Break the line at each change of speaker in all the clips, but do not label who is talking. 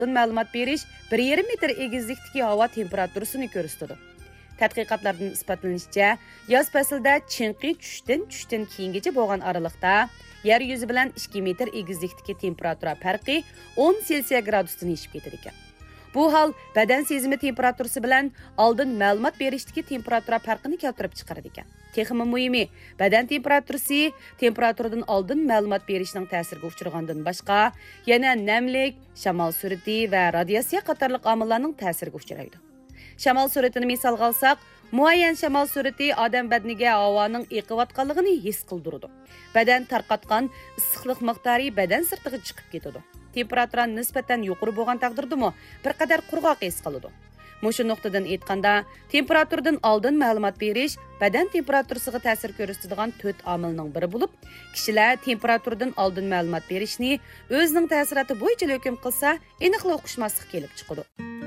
oldin ma'lumot berish 1,5 metr egizlikdagi havo temperaturasini ko'rsatadi. Tadqiqotlardan isbotlanishicha, yoz faslida chinqi tushdan keyingacha bo'lgan aralıqda yer yuzi bilan 2 metr egizlikdagi temperatura farqi 10 Selsiya gradusdan yeshib ketadi ekan. Bu hol badan sezimi temperaturasi bilan oldin ma'lumot berishdagi temperatura farqini keltirib chiqaradi ekan. Texmi muhimi, badan temperaturadan oldin ma'lumot berishning ta'siriga uchragandan boshqa, yana namlik, shamol surati va radiatsiya qatorliq omillarning ta'siriga uchraydi. Shamol suratini misolga olsak, muayyan shamol surati odam badaniga havoning eqiyotganligini his qildiradi. Badan tarqatgan issiqlik miqdori badan sirtiga chiqib ketadi. Temperatura nisbatan yuqori bo'lgan taqdirdami bir qadar qurg'oq his qiladi. Mushu nuqtadan aytganda, temperaturadan oldin ma'lumot berish badan temperaturasiga ta'sir ko'rsatadigan 4 omilning biri bo'lib, kishilar temperaturadan oldin ma'lumot berishni o'zining ta'siroti bo'yicha hukm qilsa, aniqlik o'qishmaslik kelib chiqadi.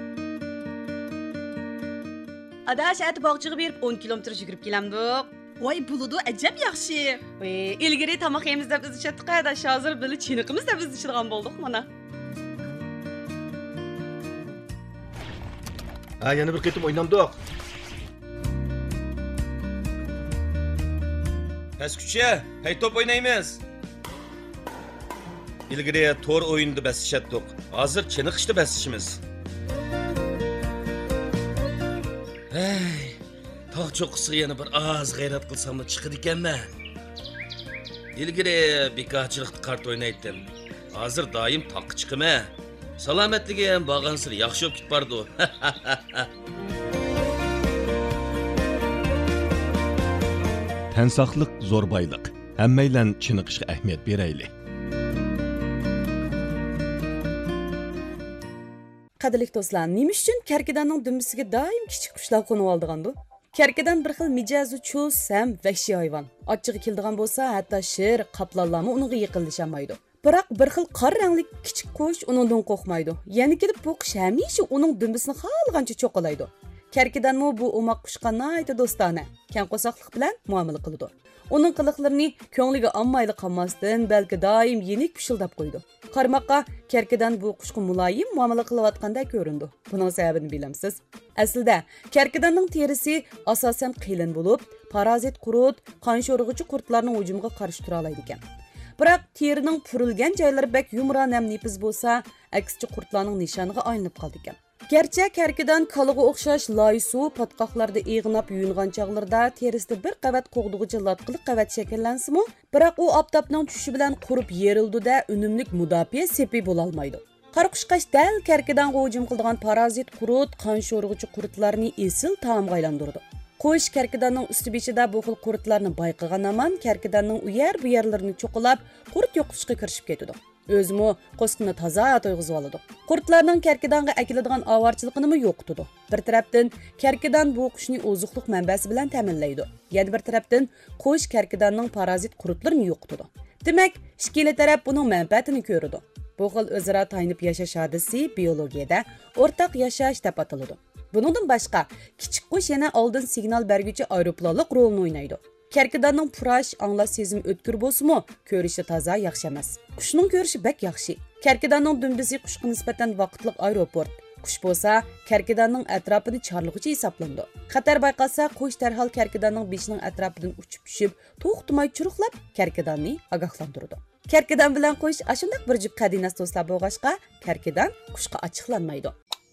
Adaş ət bağçığı berib 10 kilometr yugurib kelamdik. Voy buludu ajab yaxshi. İlgari tamoq yeymiz deb biz ishlatdik, adaş hozir bili chiniqimiz deb biz ishlatgan bo'ldik mana.
Ha, yana bir qitim o'ynamdik.
Pesküçe, hey top oynaymiz. İlgari tor o'yinda bas ishlatdik. Hozir chiniqishda bas ishimiz. Hey, tog' cho'qqisiga yana bir oz g'ayrat qilsam da chiqadi ekanman. Ilgari bekorchilikda kart o'ynaydim. Hozir doim toqqa chiqaman. Salomatligi ham borgansir yaxshi bo'lib ketbardi.
Tan saqliq zo'r boyliq. Hammaylan chiniqishga ahamiyat beraylik.
Qadrli do'stlar, nima uchun karkidanning dumbisiga doim kichik qushlar qo'nib oldigandi? Karkidan bir xil mijozi cho'l, sam, vahshiy hayvon. Ochig'i keldigan bo'lsa, hatto sher, qaplanlarmi uningga yaqinlashamaydi. Biroq bir xil qora rangli kichik qush uningdan qo'rqmaydi. Yana kelib bu qush hamisha uning dumbisini xohlagancha cho'qalaydi. Karkidanmi bu umoq qushqa nihoyat do'stona, kang qo'soqlik bilan muomala qiladi. Uning qiliqlarini ko'ngliga olmayli qolmasdan, balki doim yenik pishildab qo'ydi. Qarmoqqa karkidan bu qushqa muloyim muomala qilayotgandek ko'rindi. Buning sababini bilamsiz? Aslida karkidanning terisi asosan qilin bo'lib, parazit qurut, qon sho'rg'uvchi qurtlarning hujumiga qarshi tura oladi ekan. Biroq terining purilgan joylari bak yumra nam nepiz bo'lsa, aksicha qurtlarning nishoniga aylanib qoldi ekan. Gerçi karkidan kalığı o'xshash loy suv patqoqlarda eg'inab yuyungan chog'larda terisida bir qavat qo'g'dug'icha latqiliq qavat shakllansa-mu, biroq u oftobning tushishi bilan qurib yerildi-da unumlik mudofaa sepi bo'la olmaydi. Qarqushqash dal karkidanga hujum qiladigan parazit qurut, qon sho'rg'uvchi qurtlarni esil taomga aylantirdi. Qo'sh karkidanning usti beshida bu xil qurtlarni bayqagan aman karkidanning u bu yerlarini cho'qilab, qurt yo'qishga kirishib ketdi. Özümü qo'sqini toza to'yg'izib oladi. Qurtlarning karkidanga akiladigan ovorchiligini yo'qitadi. Bir tarafdan karkidan bu qushni oziqlik manbasi bilan ta'minlaydi. Yana bir tarafdan qo'sh karkidanning parazit qurtlarini yo'qitadi. Demak, ikkala taraf buning manfaatini ko'radi. Bu xil o'zaro taynib yashash hodisi biologiyada o'rtaq yashash deb ataladi. Buningdan boshqa, kichik qush yana oldin signal berguvchi aeroplanlik rolini o'ynaydi. Karkidanning purash, anglash sezimi o'tkir bo'lsa-mu, ko'rishi toza yaxshi emas. Qushning ko'rishi bak yaxshi. Karkidanning dumbisi qushga nisbatan vaqtliq aeroport. Qush bo'lsa, karkidanning atrofini chorlig'icha hisoblandi. Xatar bayqalsa, qush darhol karkidanning beshining atrofidan uchib tushib, to'xtamay churuqlab karkidanni ogohlantirdi. Karkidan bilan qush ashunday bir jup qadinas do'stlar bo'lg'ashqa, karkidan qushga ochiqlanmaydi.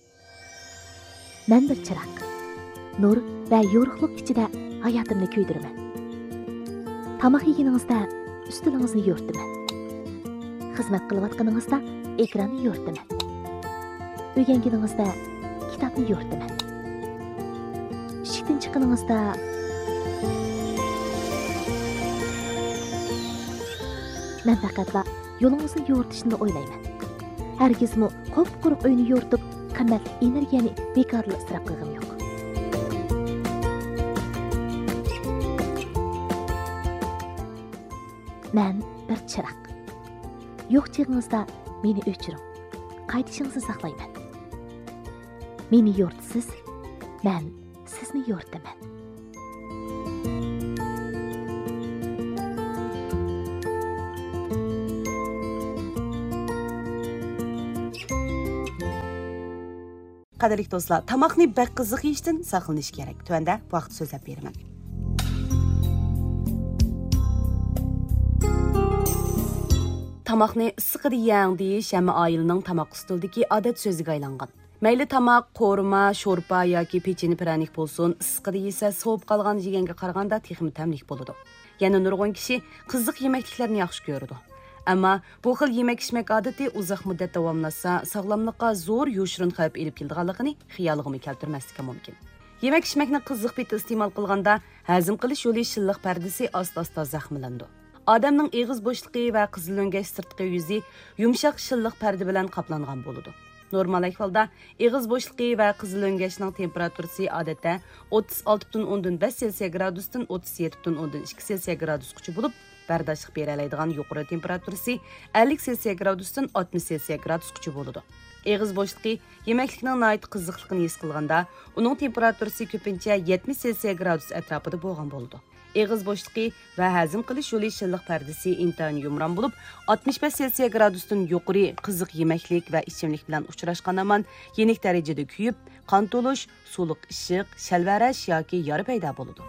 Men bir chiroq. Nur va yorug'lik ichida hayotimni kuydiraman. Tamoq yeganingizda ustilingizni yo'rtaman. Xizmat qilayotganingizda ekranni yo'rtaman. O'rganganingizda kitobni yo'rtaman. Ishdan chiqqaningizda men faqatla yo'lingizni yo'rtishni o'ylayman. Hargizmi qop-quruq uyni yo'rtib, qimmat energiyani bekorli isrof qilgim yo'q. Men bir chiroq. Yo'q chig'ingizda meni o'chiring. Qaytishingizni saqlayman. Meni yo'rtisiz, men sizni yo'rtaman.
Qadrli do'stlar, tamoqni bak qiziq yeyishdan saqlanish kerak. Tuanda vaqt so'zlab beraman. Tamoqni issiqida yeng deyish hamma oilaning tamoq ustilidagi odat so'ziga aylangan. Mayli tamoq, qo'rma, sho'rpa yoki pecheni pranik bo'lsin, issiqida yesa sovib qolgan yeganga qaraganda texmi tamlik bo'ladi. Yana nurg'un kishi qiziq yemekliklarni yaxshi ko'radi. Ammo bu xil yemek-ichmek odati uzoq muddat davomlashsa, sog'lomlikqa zo'r yo'shirin xavf elib keladiganligini xiyolga keltirmaslik mumkin. Yemek-ichmekni qiziq peti iste'mol qilganda hazm qilish yo'li shilliq pardasi asta-asta zaxmlandi. Odamning eg'iz bo'shliqi va qizilongash sirtqi yuzi yumshoq shilliq parda bilan qoplangan bo'ladi. Normal ahvolda eg'iz bo'shliqi va qizilongashning temperaturasi odatda 36.5 Selsiya gradusdan 37.2 Selsiya gradusgacha bo'lib, bardoshlik bera oladigan yuqori temperaturasi 50 Selsiya gradusdan 60 Selsiya gradusgacha bo'ladi. Eg'iz bo'shliqi yemeklikning nihoyat qiziqligini his qilganda, uning temperaturasi ko'pincha 70 Selsiya gradus atrofida bo'lgan bo'ladi. Eg'iz bo'shliqi va hazm qilish yo'li shilliq pardasi intayin yumron bo'lib, 65 Selsiya gradusdan yuqori qiziq yemeklik va ichimlik bilan uchrashgan hamon yenik darajada kuyib, qon to'lish, suluq ishiq, shalvarash yoki yori paydo bo'ladi.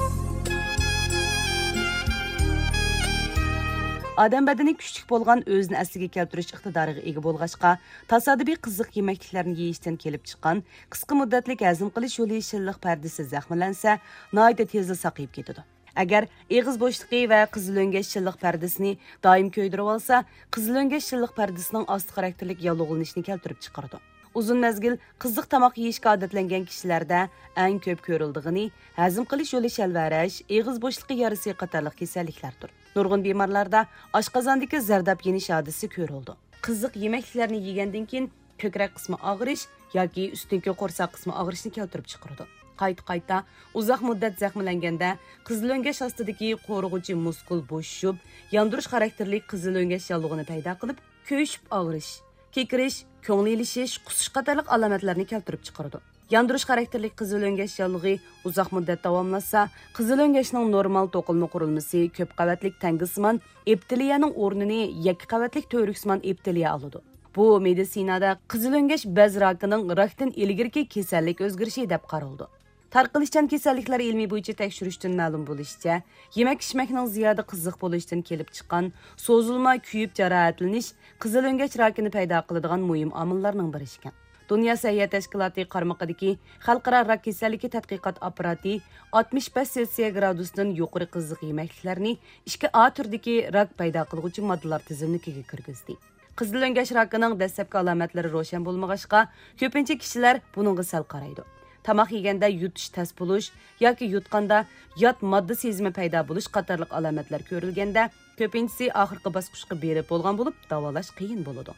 Odam badani kuchlik bo'lgan o'zini asliga keltirish iqtidoriga ega bo'lg'achqa, tasodifiy qiziq yemekliklarni yeyishdan kelib chiqqan qisqa muddatli hazm qilish yo'li shilliq pardasi zaxmlansa, nihoyat tezda saqayib ketadi. Agar eg'iz bo'shliqi va qizilongash shilliq pardasini doim ko'ydirib olsa, qizilongash shilliq pardasining osti xarakterlik yalug'lanishni keltirib chiqaradi. Uzun mezgil qiziq tamoq yeyishga odatlangan kishilarda eng ko'p ko'rildig'ini hazm qilish yo'li shalvarash, eg'iz bo'shliqi yarasi qatorliq kasalliklardir. Nurg'un bemorlarda oshqozondagi zardab yenish hodisi ko'rildi. Qiziq yemekliklarni yegandan keyin ko'krak qismi og'rish yoki ustki qo'rsoq qismi og'rishni keltirib chiqaradi. Qayta uzoq muddat zaxmlanganda qizilongash ostidagi qo'rg'uvchi muskul bo'shib, yondirish xarakterli qizilongash yalug'ini paydo qilib, ko'yishib og'rish, kekirish, ko'ngillishish, qusish qatorliq alomatlarni keltirib chiqaradi. Yandirish xarakterli qizilongash yalug'i uzoq muddat davomlashsa, qizilongashning normal to'qilma qurilmasi ko'p qavatlik tangisman epiteliyaning o'rnini yakka qavatlik to'riksman epiteliya oladi. Bu meditsinada qizilongash bez rakining rakdan ilgirki kasallik o'zgarishi deb qaraldi. Tarqalishchan kasalliklar ilmiy bo'yicha tekshirishdan ma'lum bo'lishicha, yemek-ichmekning ziyoda qiziq bo'lishidan kelib chiqqan so'zilma kuyib jarohatlanish qizilongash rakini paydo qiladigan muhim omillarning biri ekan. Dünya Səhiyyə Təşkilatı qarmaqidagi xalqaro rak kasalligi tadqiqot apparati 65 Selsiya gradusdan yuqori qiziq yemekliklarni 2A turdagi rak paydo qiluvchi moddalar tizimligiga kirgizdi. Qizilongash rakining dastlabki alomatlari ro'shan bo'lmag'achqa, ko'pincha kishilar buningga sal qaraydi. Tamoq yeganda yutish tas bo'lish yoki yutqanda yot modda sezimi paydo bo'lish qatorliq alomatlar ko'rilganda, ko'pinchisi oxirgi bosqichga berib bo'lgan bo'lib, davolash qiyin bo'ladi.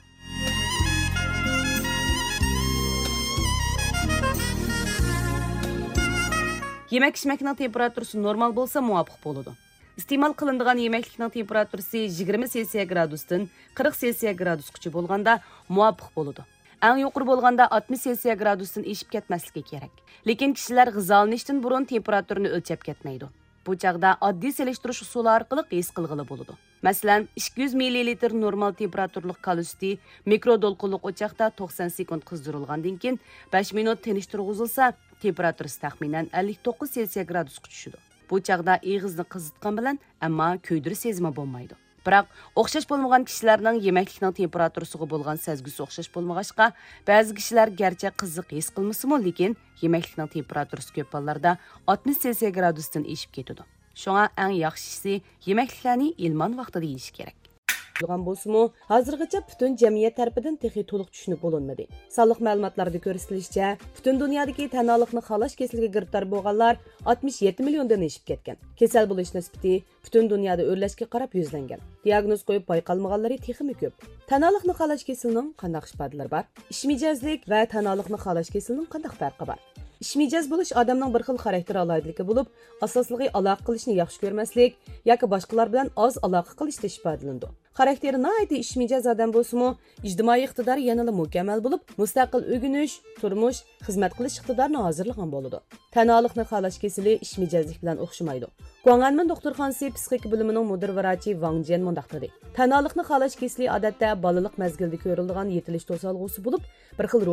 Yemek-ichmekning temperaturasi normal bo'lsa muvofiq bo'ladi. Iste'mol qilinadigan yemeklikning temperaturasi 20 Selsiya gradusdan 40 Selsiya gradusgacha bo'lganda muvofiq bo'ladi. Eng yuqori bo'lganda 60 Selsiya gradusdan eshib ketmasligi kerak. Lekin kishilar g'izolanishdan burun temperaturani o'lchab ketmaydi. Bu chaqda oddiy selishtirish usuli orqali his qilg'ili bo'ladi. Masalan, 200 ml normal temperaturlik kalusti mikrodolqinlik o'choqda 90 sekund qizdirilgandan keyin 5 minut tinish turg'izilsa, temperaturasi taxminan 59 Selsiya gradusga tushadi. Bu chaqda eg'izni qizitgan bilan, ammo ko'ydirish sezimi bo'lmaydi. Biroq o'xshash bo'lmagan kishilarning yemeklikning temperaturasiga bo'lgan sezgisi o'xshash bo'lmag'achqa, ba'zi kishilar garchi qiziq his qilmasa-mu, lekin yemeklikning temperaturasi ko'p hollarda 60 Selsiya gradusdan eshib ketadi. Shunga eng yaxshisi yemekliklarni ilmon vaqtida yeyish kerak. Bo'lgan bo'lsa-mu, hozirgacha butun jamiyat tarafidan texi to'liq tushunib bo'linmadi. Sonliq ma'lumotlarda ko'rsatilishicha, butun dunyodagi tanoqlikni xalash kasalligiga giriftor bo'lganlar 67 milliondan eshib ketgan. Kasal bo'lish nisbati butun dunyoda o'rlashga qarab yuzlangan. Diagnoz qo'yib payqalmaganlari texmi ko'p. Tanoqlikni xalash kasalining qanday ifodalari bor? Ishmijazlik va tanoqlikni xalash kasalining qanday farqi bor? Ishmijaz bo'lish odamning bir xil xarakter alomatligi bo'lib, asosligi aloqa qilishni yaxshi ko'rmaslik yoki boshqalar bilan oz aloqa qilishda ifodalandi. Xarakteri nihoyatda ishmijaz odam bo'lsa-mu, ijtimoiy iqtidori yanada mukammal bo'lib, mustaqil o'rganish, turmush, xizmat qilish iqtidorini hozirlagan bo'ladi. Tanoqlikni xalash kasali ishmijazlik bilan o'xshamaydi. Guanganmen doktorxonasi psixika bo'limining mudir vrachi Wang Jian mundaq dedi. Tanoqlikni xalash kasali odatda bolalik mezgilida ko'riladigan yetilish to'solg'usi bo'lib, bir xil